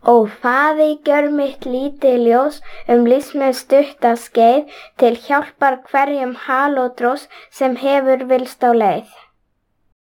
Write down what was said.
Ó Faðir, gjör mitt lítið ljós lífsmið stutta skeið til hjálpar hverjum halódrós sem hefur villst á leið.